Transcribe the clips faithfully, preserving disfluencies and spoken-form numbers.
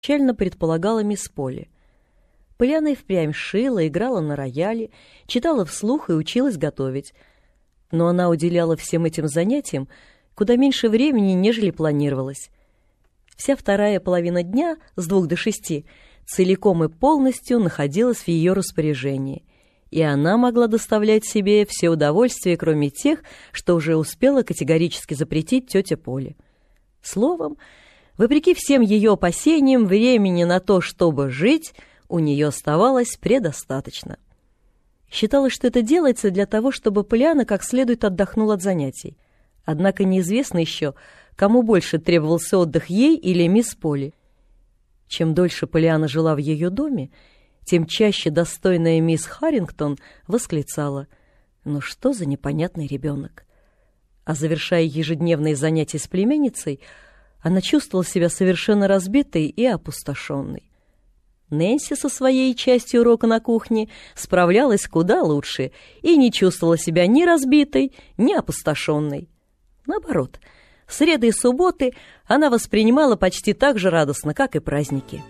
изначально предполагала мисс Полли. Полианна и впрямь шила, играла на рояле, читала вслух и училась готовить. Но она уделяла всем этим занятиям куда меньше времени, нежели планировалось. Вся вторая половина дня с двух до шести целиком и полностью находилась в ее распоряжении, и она могла доставлять себе все удовольствия, кроме тех, что уже успела категорически запретить тетя Поля. Словом, вопреки всем ее опасениям, времени на то, чтобы жить, у нее оставалось предостаточно. Считалось, что это делается для того, чтобы Полианна как следует отдохнула от занятий. Однако неизвестно еще, кому больше требовался отдых, ей или мисс Полли. Чем дольше Полианна жила в ее доме, тем чаще достойная мисс Харрингтон восклицала: «Ну что за непонятный ребенок?». А завершая ежедневные занятия с племянницей, она чувствовала себя совершенно разбитой и опустошенной. Нэнси со своей частью урока на кухне справлялась куда лучше и не чувствовала себя ни разбитой, ни опустошенной. Наоборот, среды и субботы она воспринимала почти так же радостно, как и праздники.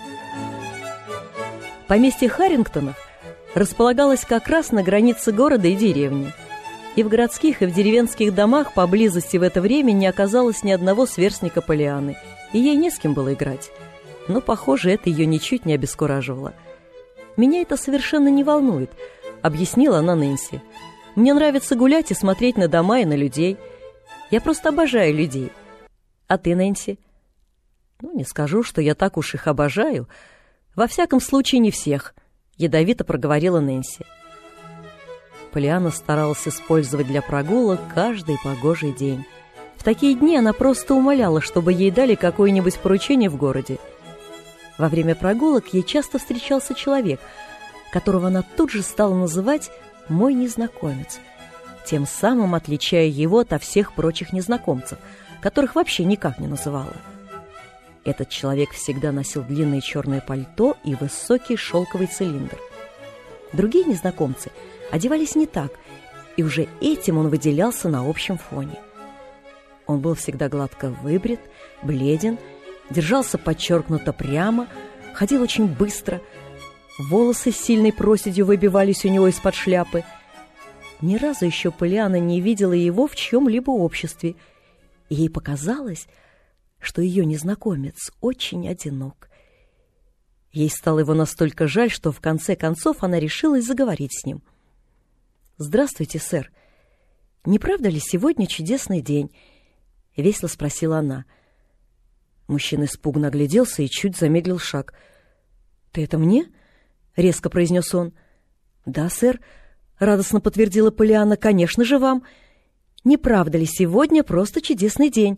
Поместье Харрингтонов располагалось как раз на границе города и деревни. И в городских, и в деревенских домах поблизости в это время не оказалось ни одного сверстника Полианны, и ей не с кем было играть. Но, похоже, это ее ничуть не обескураживало. «Меня это совершенно не волнует», — объяснила она Нэнси. «Мне нравится гулять и смотреть на дома и на людей. Я просто обожаю людей. А ты, Нэнси?» «Ну, не скажу, что я так уж их обожаю. Во всяком случае, не всех», — ядовито проговорила Нэнси. Полианна старалась использовать для прогулок каждый погожий день. В такие дни она просто умоляла, чтобы ей дали какое-нибудь поручение в городе. Во время прогулок ей часто встречался человек, которого она тут же стала называть «мой незнакомец», тем самым отличая его от всех прочих незнакомцев, которых вообще никак не называла. Этот человек всегда носил длинное черное пальто и высокий шелковый цилиндр. Другие незнакомцы одевались не так, и уже этим он выделялся на общем фоне. Он был всегда гладко выбрит, бледен, держался подчеркнуто прямо, ходил очень быстро, волосы с сильной проседью выбивались у него из-под шляпы. Ни разу еще Полианна не видела его в чьем-либо обществе, и ей показалось, что ее незнакомец очень одинок. Ей стало его настолько жаль, что в конце концов она решилась заговорить с ним. «Здравствуйте, сэр. Не правда ли сегодня чудесный день?» — весело спросила она. Мужчина испуганно огляделся и чуть замедлил шаг. «Ты это мне?» — резко произнес он. «Да, сэр», — радостно подтвердила Полианна, — «конечно же вам. Не правда ли сегодня просто чудесный день?»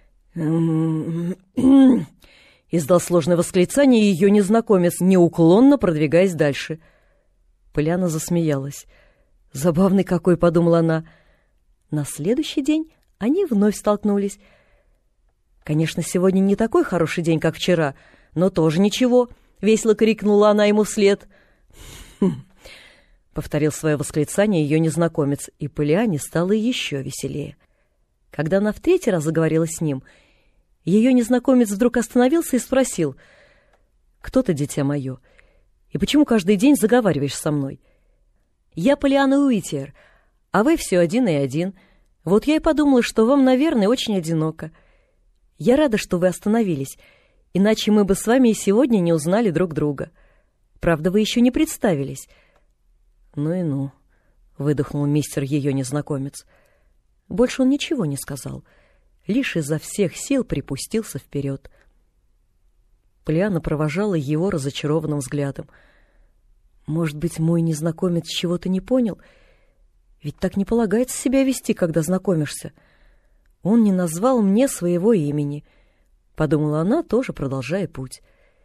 Издал сложное восклицание ее незнакомец, неуклонно продвигаясь дальше. Полианна засмеялась. «Забавный какой», — подумала она. На следующий день они вновь столкнулись. «Конечно, сегодня не такой хороший день, как вчера, но тоже ничего», — весело крикнула она ему вслед. «Хм», — повторил свое восклицание ее незнакомец, и Полианне стало еще веселее. Когда она в третий раз заговорила с ним, ее незнакомец вдруг остановился и спросил: «Кто ты, дитя мое, и почему каждый день заговариваешь со мной?» «Я Полианна Уитиер, а вы все один и один. Вот я и подумала, что вам, наверное, очень одиноко. Я рада, что вы остановились, иначе мы бы с вами и сегодня не узнали друг друга. Правда, вы еще не представились». «Ну и ну», — выдохнул мистер ее незнакомец. Больше он ничего не сказал, лишь изо всех сил припустился вперед. Полианна провожала его разочарованным взглядом. «Может быть, мой незнакомец чего-то не понял? Ведь так не полагается себя вести, когда знакомишься. Он не назвал мне своего имени», — подумала она, тоже продолжая путь.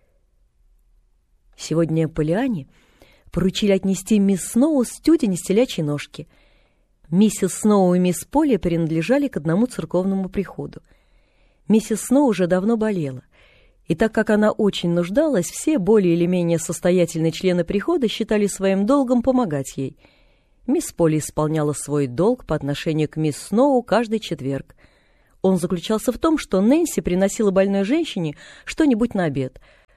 Сегодня Полианне поручили отнести мисс Сноу студень из телячьей ножки. Миссис Сноу и мисс Полли принадлежали к одному церковному приходу. Миссис Сноу уже давно болела, и так как она очень нуждалась, все более или менее состоятельные члены прихода считали своим долгом помогать ей. Мисс Полли исполняла свой долг по отношению к мисс Сноу каждый четверг. Он заключался в том, что Нэнси приносила больной женщине что-нибудь на обед,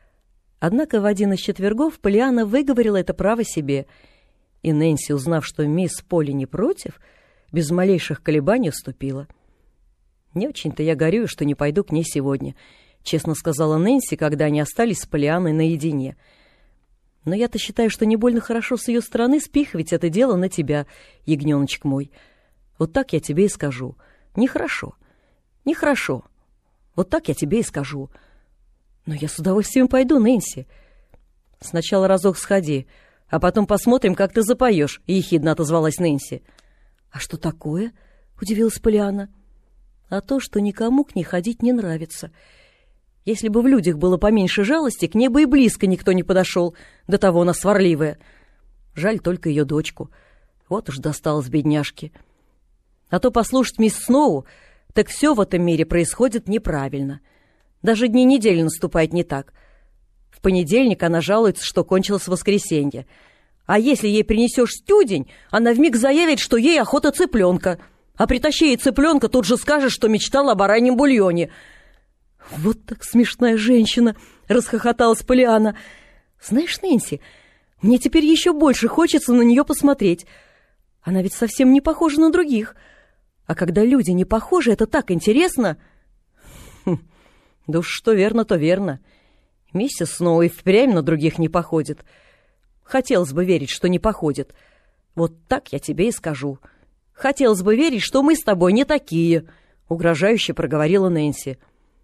Однако в один из четвергов Полианна выговорила это право себе, и Нэнси, узнав, что мисс Полли не против, без малейших колебаний уступила. «Не очень-то я горюю, что не пойду к ней сегодня», — честно сказала Нэнси, когда они остались с Полианной наедине. «Но я-то считаю, что не больно хорошо с ее стороны спихивать это дело на тебя, ягненочек мой. Вот так я тебе и скажу. Нехорошо, нехорошо. Вот так я тебе и скажу. Но я с удовольствием пойду, Нэнси. Сначала разок сходи, а потом посмотрим, как ты запоешь», — ехидно отозвалась Нэнси. «А что такое?» — удивилась Полианна. «А то, что никому к ней ходить не нравится. Если бы в людях было поменьше жалости, к ней бы и близко никто не подошел, до того она сварливая. Жаль только ее дочку. Вот уж досталось бедняжке. А то послушать мисс Сноу, так все в этом мире происходит неправильно. Даже дни недели наступают не так. В понедельник она жалуется, что кончилось воскресенье. А если ей принесешь стюдень, она вмиг заявит, что ей охота цыпленка. А притащи ей цыпленка, тут же скажет, что мечтала о бараньем бульоне». «Вот так смешная женщина!» — расхохоталась Полианна. «Знаешь, Нэнси, мне теперь еще больше хочется на нее посмотреть. Она ведь совсем не похожа на других. А когда люди не похожи, это так интересно!» «Хм, да уж что верно, то верно. Миссис Сноу и впрямь на других не походит. Хотелось бы верить, что не походит. Вот так я тебе и скажу. Хотелось бы верить, что мы с тобой не такие», — угрожающе проговорила Нэнси.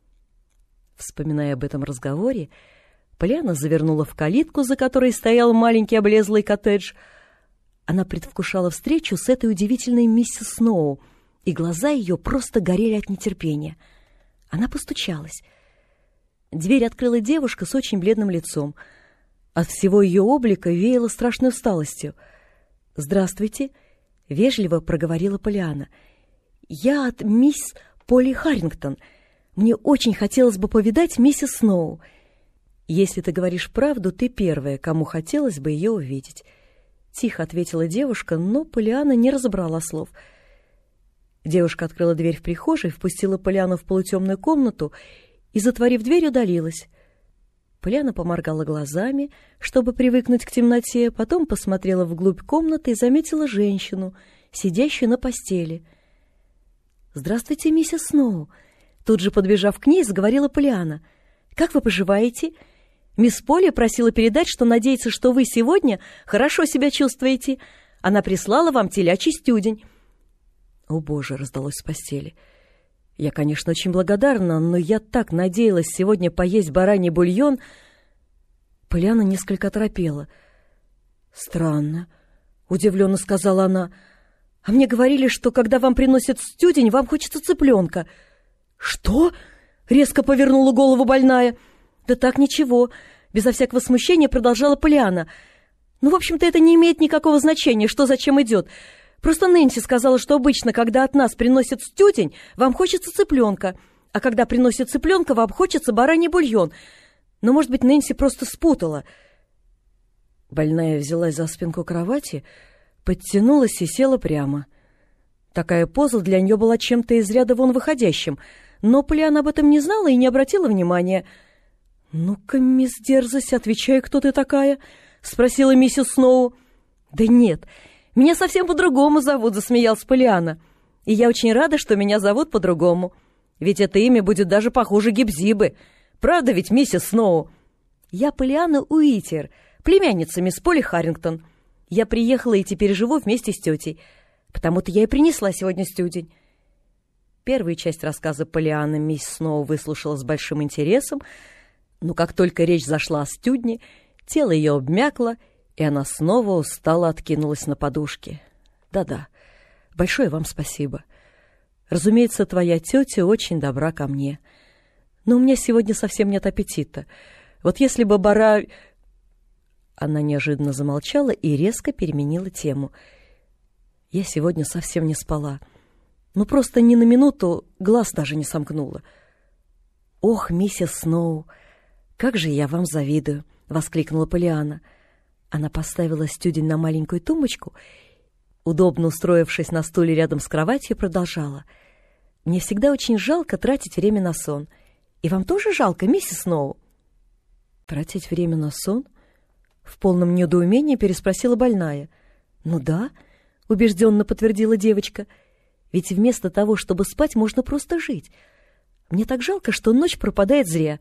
Вспоминая об этом разговоре, Полианна завернула в калитку, за которой стоял маленький облезлый коттедж. Она предвкушала встречу с этой удивительной миссис Сноу, и глаза ее просто горели от нетерпения. Она постучалась. Дверь открыла девушка с очень бледным лицом. От всего ее облика веяло страшной усталостью. «Здравствуйте», — вежливо проговорила Полианна. «Я от мисс Полли Харрингтон. Мне очень хотелось бы повидать миссис Сноу». «Если ты говоришь правду, ты первая, кому хотелось бы ее увидеть», — тихо ответила девушка, но Полианна не разобрала слов. Девушка открыла дверь в прихожей, впустила Полианну в полутемную комнату и, затворив дверь, удалилась. Полианна поморгала глазами, чтобы привыкнуть к темноте, потом посмотрела вглубь комнаты и заметила женщину, сидящую на постели. «Здравствуйте, миссис Сноу!» Тут же, подбежав к ней, заговорила Полианна. «Как вы поживаете? Мисс Полли просила передать, что надеется, что вы сегодня хорошо себя чувствуете. Она прислала вам телячий стюдень». «О, Боже!» — раздалось с постели. «Я, конечно, очень благодарна, но я так надеялась сегодня поесть бараний бульон». Полианна несколько оторопела. «Странно», — удивленно сказала она. «А мне говорили, что когда вам приносят стюдень, вам хочется цыпленка». «Что?» — резко повернула голову больная. «Да так, ничего», — безо всякого смущения продолжала Полианна. «Ну, в общем-то, это не имеет никакого значения, что зачем идет. Просто Нэнси сказала, что обычно, когда от нас приносят стюдень, вам хочется цыпленка, а когда приносят цыпленка, вам хочется бараний бульон. Но, может быть, Нэнси просто спутала». Больная взялась за спинку кровати, подтянулась и села прямо. Такая поза для нее была чем-то из ряда вон выходящим, но Полианна об этом не знала и не обратила внимания. «Ну-ка, мисс Дерзость, отвечай, кто ты такая?» — спросила миссис Сноу. «Да нет, меня совсем по-другому зовут», — засмеялась Полианна. «И я очень рада, что меня зовут по-другому. Ведь это имя будет даже похуже Гибзибы. Правда ведь, миссис Сноу? Я Полианна Уитер, племянница мисс Полли Харрингтон. Я приехала и теперь живу вместе с тетей. Потому-то я и принесла сегодня стюдень». Первую часть рассказа Полианны мисс Сноу выслушала с большим интересом, но как только речь зашла о стюдне, тело ее обмякло, и она снова устало откинулась на подушке. «Да-да, большое вам спасибо. Разумеется, твоя тетя очень добра ко мне. Но у меня сегодня совсем нет аппетита. Вот если бы бара...» Она неожиданно замолчала и резко переменила тему. «Я сегодня совсем не спала. Ну, просто ни на минуту глаз даже не сомкнула». «Ох, миссис Сноу, как же я вам завидую!» — воскликнула Полианна. Она поставила стюдень на маленькую тумбочку, удобно устроившись на стуле рядом с кроватью, продолжала. «Мне всегда очень жалко тратить время на сон. И вам тоже жалко, миссис Сноу?» «Тратить время на сон?» — в полном недоумении переспросила больная. «Ну да», — убежденно подтвердила девочка, «ведь вместо того, чтобы спать, можно просто жить. Мне так жалко, что ночь пропадает зря».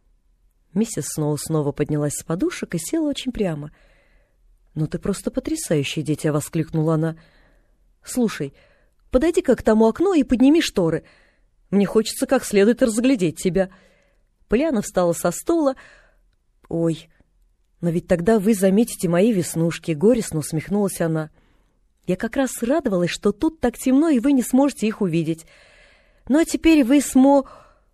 Миссис Сноу снова поднялась с подушек и села очень прямо. «Ну ты просто потрясающее дитя!» — воскликнула она. «Слушай, подойди-ка к тому окну и подними шторы. Мне хочется как следует разглядеть тебя». Полианна встала со стула. «Ой, но ведь тогда вы заметите мои веснушки», — горестно усмехнулась она. «Я как раз радовалась, что тут так темно, и вы не сможете их увидеть. Ну а теперь вы смо...»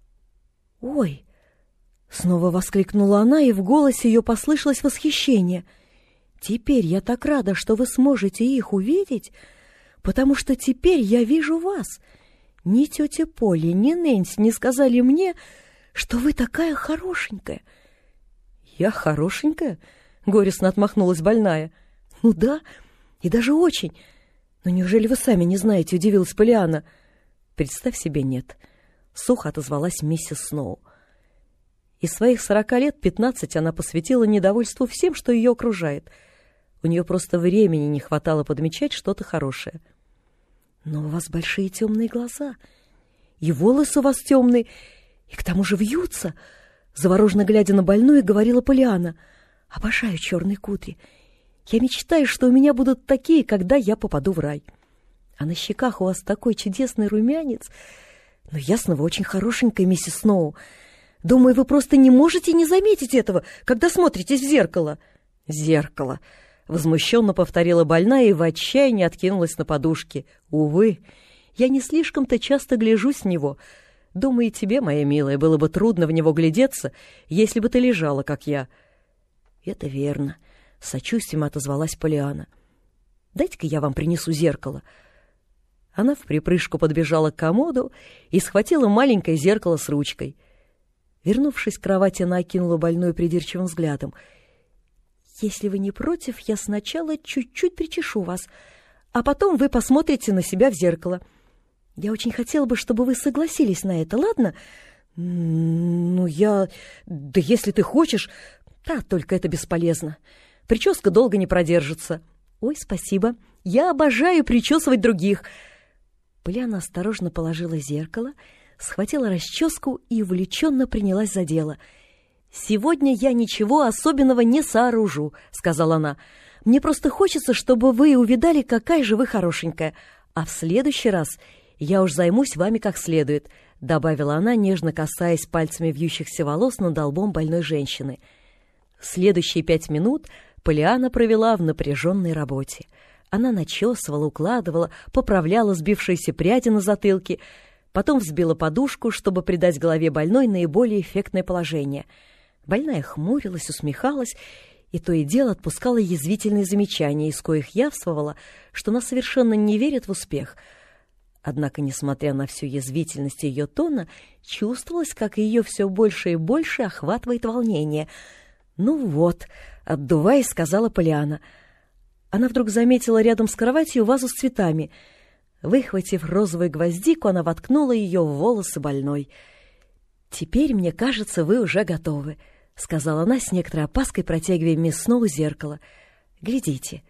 «Ой!» — снова воскликнула она, и в голосе ее послышалось восхищение. «Теперь я так рада, что вы сможете их увидеть, потому что теперь я вижу вас. Ни тетя Полли, ни Нэнси не сказали мне, что вы такая хорошенькая». «Я хорошенькая?» — горестно отмахнулась больная. «Ну да, и даже очень. Но неужели вы сами не знаете?» — удивилась Полианна. «Представь себе, нет», — сухо отозвалась миссис Сноу. Из своих сорока лет пятнадцать она посвятила недовольству всем, что ее окружает. У нее просто времени не хватало подмечать что-то хорошее. «Но у вас большие темные глаза, и волосы у вас темные, и к тому же вьются», — завороженно глядя на больную, говорила Полианна. «Обожаю черные кудри. Я мечтаю, что у меня будут такие, когда я попаду в рай. А на щеках у вас такой чудесный румянец. Но ясно, вы очень хорошенькая, миссис Сноу. Думаю, вы просто не можете не заметить этого, когда смотритесь в зеркало». «Зеркало», — возмущенно повторила больная и в отчаянии откинулась на подушки. «Увы, я не слишком-то часто гляжусь в него. Думаю, и тебе, моя милая, было бы трудно в него глядеться, если бы ты лежала, как я». «Это верно», — с сочувствием отозвалась Полианна. «Дайте-ка я вам принесу зеркало». Она вприпрыжку подбежала к комоду и схватила маленькое зеркало с ручкой. Вернувшись к кровати, она окинула больную придирчивым взглядом. «Если вы не против, я сначала чуть-чуть причешу вас, а потом вы посмотрите на себя в зеркало. Я очень хотела бы, чтобы вы согласились на это, ладно?» «Ну, я... Да если ты хочешь...» «Да, только это бесполезно. Прическа долго не продержится». «Ой, спасибо. Я обожаю причесывать других». Полианна осторожно положила зеркало, схватила расческу и увлеченно принялась за дело. «Сегодня я ничего особенного не сооружу», — сказала она. «Мне просто хочется, чтобы вы увидали, какая же вы хорошенькая. А в следующий раз я уж займусь вами как следует», — добавила она, нежно касаясь пальцами вьющихся волос над лбом больной женщины. Следующие пять минут Полианна провела в напряженной работе. Она начесывала, укладывала, поправляла сбившиеся пряди на затылке, потом взбила подушку, чтобы придать голове больной наиболее эффектное положение. Больная хмурилась, усмехалась, и то и дело отпускала язвительные замечания, из коих явствовала, что она совершенно не верит в успех. Однако, несмотря на всю язвительность ее тона, чувствовалось, как ее все больше и больше охватывает волнение. «Ну вот», — отдуваясь, сказала Полианна. Она вдруг заметила рядом с кроватью вазу с цветами. Выхватив розовую гвоздику, она воткнула ее в волосы больной. «Теперь, мне кажется, вы уже готовы», — сказала она с некоторой опаской, протягивая мисс Сноу зеркало. «Глядите».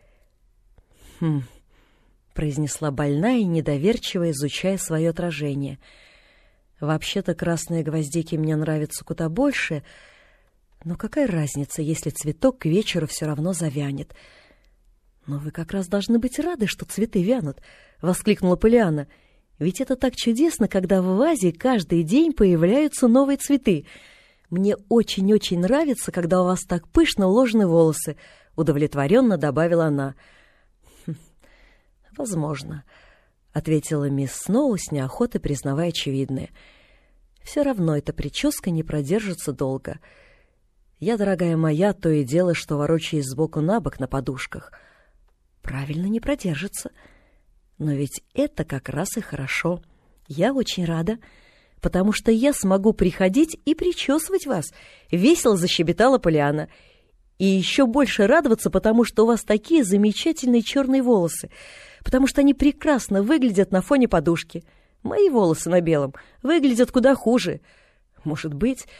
«Хм», — произнесла больная, недоверчиво изучая свое отражение. «Вообще-то красные гвоздики мне нравятся куда больше, но какая разница, если цветок к вечеру все равно завянет?» «Но вы как раз должны быть рады, что цветы вянут», — воскликнула Полианна. «Ведь это так чудесно, когда в вазе каждый день появляются новые цветы. Мне очень-очень нравится, когда у вас так пышно уложены волосы», — удовлетворенно добавила она. «Хм, возможно», — ответила мисс Сноу с неохотой, признавая очевидное. «Все равно эта прическа не продержится долго. Я, дорогая моя, то и дело, что ворочаюсь сбоку на бок на подушках». «Правильно, не продержится. Но ведь это как раз и хорошо. Я очень рада, потому что я смогу приходить и причесывать вас», — весело защебетала Полианна. «И еще больше радоваться, потому что у вас такие замечательные черные волосы, потому что они прекрасно выглядят на фоне подушки. Мои волосы на белом выглядят куда хуже. Может быть,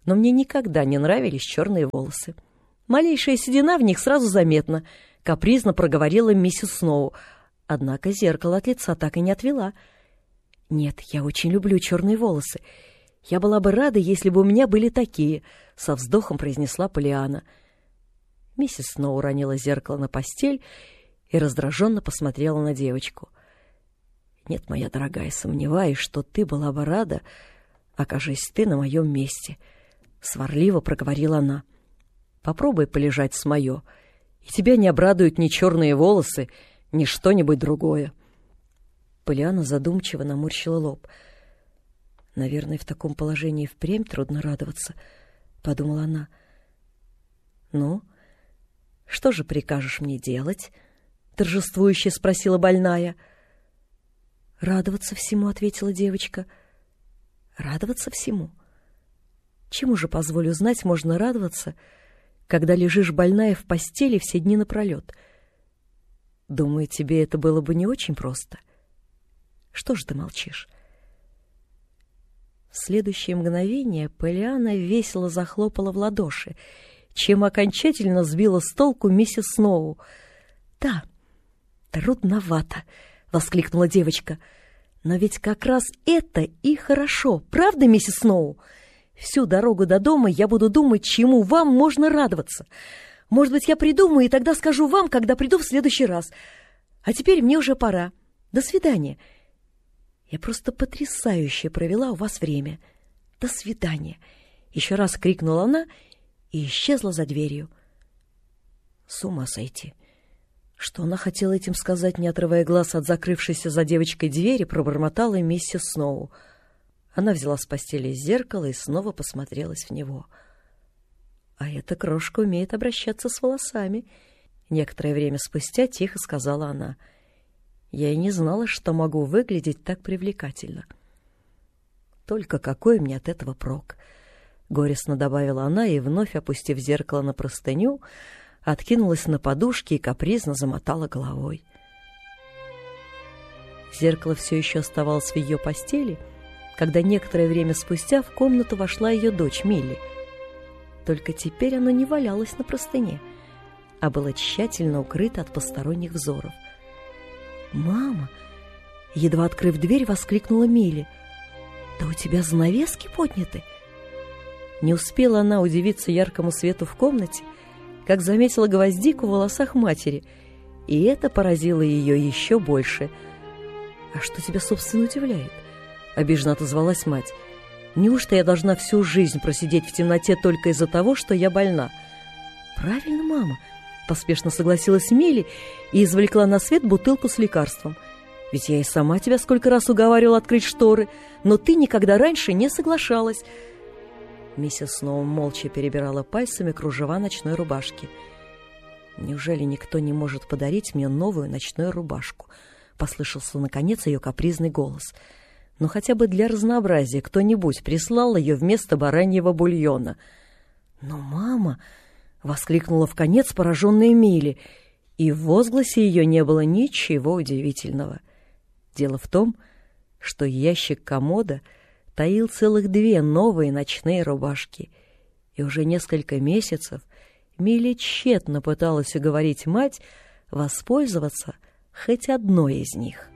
но мне никогда не нравились черные волосы. Малейшая седина в них сразу заметна, капризно проговорила миссис Сноу, однако зеркало от лица так и не отвела. Нет, я очень люблю черные волосы. Я была бы рада, если бы у меня были такие, со вздохом произнесла Полианна. Миссис Сноу уронила зеркало на постель и раздраженно посмотрела на девочку. «Нет, моя дорогая, сомневаюсь, что ты была бы рада, окажись ты на моем месте», — сварливо проговорила она. «Попробуй полежать с моё, и тебя не обрадуют ни черные волосы, ни что-нибудь другое». Полианна задумчиво наморщила лоб. «Наверное, в таком положении впрямь трудно радоваться», — подумала она. «Ну, что же прикажешь мне делать?» — торжествующе спросила больная. «Радоваться всему», — ответила девочка. «Радоваться всему? Чему же, позволю знать, можно радоваться, когда лежишь больная в постели все дни напролет? Думаю, тебе это было бы не очень просто. Что же ты молчишь?» В следующее мгновение Полианна весело захлопала в ладоши, чем окончательно сбила с толку миссис Сноу. «Да, трудновато», — воскликнула девочка. «Но ведь как раз это и хорошо, правда, миссис Сноу? Всю дорогу до дома я буду думать, чему вам можно радоваться. Может быть, я придумаю и тогда скажу вам, когда приду в следующий раз. А теперь мне уже пора. До свидания. Я просто потрясающе провела у вас время. До свидания!» Еще раз крикнула она и исчезла за дверью. С ума сойти! Что она хотела этим сказать, не отрывая глаз от закрывшейся за девочкой двери, пробормотала миссис Сноу. Она взяла с постели зеркало и снова посмотрелась в него. «А эта крошка умеет обращаться с волосами», — некоторое время спустя тихо сказала она. «Я и не знала, что могу выглядеть так привлекательно». «Только какой мне от этого прок?» — горестно добавила она и, вновь опустив зеркало на простыню, откинулась на подушки и капризно замотала головой. Зеркало все еще оставалось в ее постели, когда некоторое время спустя в комнату вошла ее дочь Милли. Только теперь оно не валялось на простыне, а было тщательно укрыто от посторонних взоров. «Мама!» — едва открыв дверь, воскликнула Милли. «Да у тебя занавески подняты!» Не успела она удивиться яркому свету в комнате, как заметила гвоздику в волосах матери, и это поразило ее еще больше. «А что тебя, собственно, удивляет?» — обиженно отозвалась мать. «Неужто я должна всю жизнь просидеть в темноте только из-за того, что я больна?» «Правильно, мама», — поспешно согласилась Милли и извлекла на свет бутылку с лекарством. «Ведь я и сама тебя сколько раз уговаривала открыть шторы, но ты никогда раньше не соглашалась». Миссис Сноу молча перебирала пальцами кружева ночной рубашки. «Неужели никто не может подарить мне новую ночную рубашку?» — послышался, наконец, ее капризный голос. «Но хотя бы для разнообразия кто-нибудь прислал ее вместо бараньего бульона». «Но, мама!» — воскликнула вконец пораженная Милли, и в возгласе ее не было ничего удивительного. Дело в том, что ящик комода таил целых две новые ночные рубашки, и уже несколько месяцев Милли тщетно пыталась уговорить мать воспользоваться хоть одной из них.